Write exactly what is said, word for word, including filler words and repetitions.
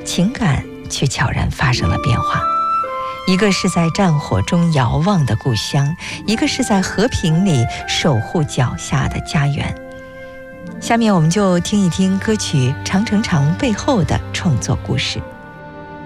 情感却悄然发生了变化。一个是在战火中遥望的故乡，一个是在和平里守护脚下的家园。下面我们就听一听歌曲《长城长》背后的创作故事。